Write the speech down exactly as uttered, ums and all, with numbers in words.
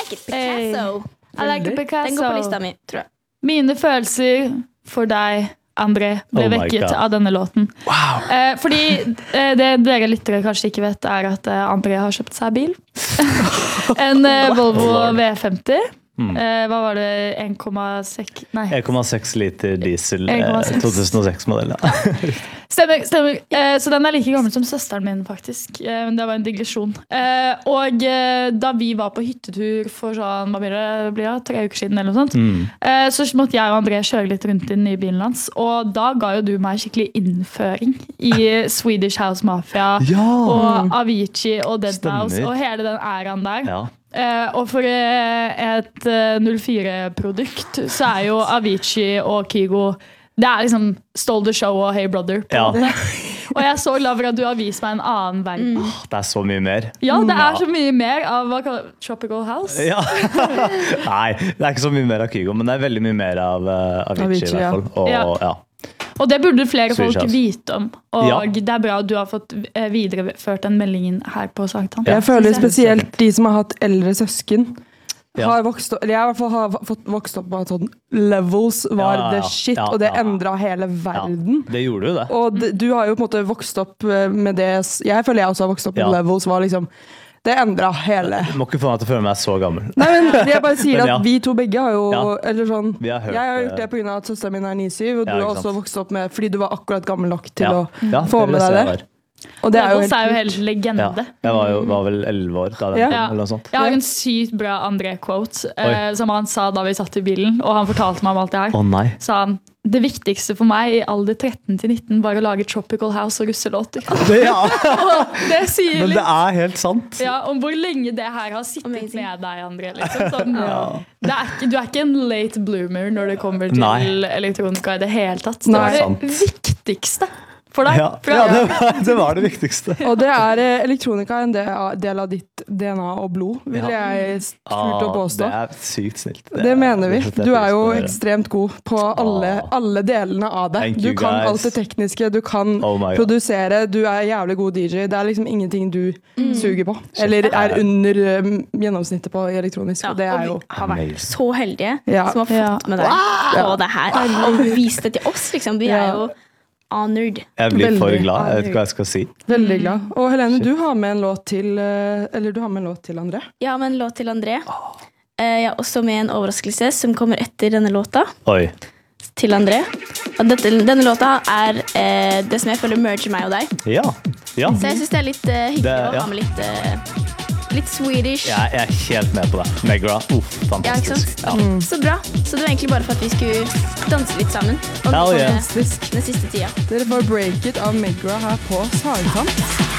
like it, Picasso. I like it, Picasso. Den går på lista mi, tror jeg. Mine følelser for deg, André, ble Oh my vekket God. av denne låten. Wow. Eh, fordi eh, det dere lyttere kanskje ikke vet, er at eh, André har kjøpt seg bil. En eh, Volvo V femti. Mm. Eh, hva var det? en komma seks Nei. en komma seks liter diesel en komma seks. to tusen og seks-modell. Ja. Stemmer. stemmer. Eh, så den er like gammel som søsteren min, faktisk. Eh, det var en digresjon. Eh, og eh, da vi var på hyttetur for sånn, hva blir det, blir det, tre uker siden, eller noe sånt, Mm. eh, så måtte jeg og André kjøre litt rundt i den nye bilen hans. Og da ga jo du meg skikkelig innføring i Swedish House Mafia og Avicii og deadmau five Stemmer. og hele den æraen der. Ja. Eh, og for eh, et eh, null fire-produkt så er jo Avicii og Kygo det er liksom Stole the Show og Hey Brother på Ja. en måte. Og jeg er så glad for at du har vist meg en annen verden. Åh, det er så mye mer. Ja, det er Ja. så mye mer av hva kaller Tropical House. Ja. Nei, det er ikke så mye mer av Kygo, men det er veldig mye mer av uh, Avicii, Avicii, i hvert fall. Og, ja. ja. Og det burde flere Swedish folk House. vite om. Og Ja. det er bra at du har fått eh, videreført den meldingen her på Sankthans. Jeg føler spesielt de som har hatt eldre søsken Ja. har vokst opp, eller jeg i hvert fall har fått vokst opp med at sånn levels var Ja, ja, ja. the shit, Ja, og det ja. endret hele verden. Det gjorde jo det. Og det, du har jo på en måte vokst opp med det, jeg føler jeg også har vokst opp med Ja. levels, var liksom, det endret hele. Du må ikke få meg til å føle meg så gammel. Nei, men jeg bare sier Men at ja. vi to begge har jo, Ja. eller sånn, Vi har hørt jeg har det. gjort det på grunn av at søsteren min er ni syv, og du Ja, ikke har også sant. vokst opp med, fordi du var akkurat gammel nok til Ja. å Ja, få det vil med jeg deg si det. jeg var. Og det er jo Levels er jo helt helt legende. Ja. Jeg var jo var vel elleve år da den Ja. kom, eller noe sånt. Jeg har en sykt bra André-quote eh, som han sa da vi satt i bilen, og han fortalte meg om alt det her. Å nei. Sa han, det viktigste for meg i alder tretten til nitten var å lage Tropical House og russelåter. Det, ja. Det sier Men det litt er helt sant. ja, om hvor lenge det her har sittet Amazing. med deg, André. Liksom. Sånn, det er ikke, du er ikke en late bloomer når det kommer til Nei. elektronika i det hele tatt. Det Nei. er det viktigste for deg. Ja, Fra- ja det, var, det var det viktigste. Og det er eh, elektronika en del av, del av ditt D N A og blod, vil Ja. jeg turt å Ah, påstå. Det er sykt snilt. Det mener vi. det setter jeg Du er jo pris på. ekstremt god på alle, Ah. alle delene av det. Thank Du you, kan guys. alt det tekniske, du kan Oh my God. produsere, du er jævlig god D J. Det er liksom ingenting du suger på. Eller Shit. er under um, gjennomsnittet på elektronisk, Ja, og det er jo og vi har vært amazing. så heldige Ja. som har fått Ja. med deg på det her. Og vist det til oss, liksom. Vi er Ja. jo honored. Jeg blir for Veldig. glad. Jeg vet ikke hva jeg skal si. veldig glad. Og Helene, du har med en låt til eh, Eller du har med en låt til André. Ja, men en låt til André. Eh, Jeg har også med en overraskelse som kommer etter denne låta. Oi. Til André. Og dette, denne låta er eh, det som jeg føler merger meg og deg. Ja. ja. Så jeg syns det er litt eh, hyggelig Det- å ja. ha med litt, eh, litt Swedish. Jeg, jeg er helt med på det. Megra. Uff, Ja, ikke fantastisk. sant? Ja. Så bra. Så det var egentlig bare for at vi skulle danse litt sammen. Og Hell den yeah. siste tida. Dere får Break It av Megra her på Sankthans.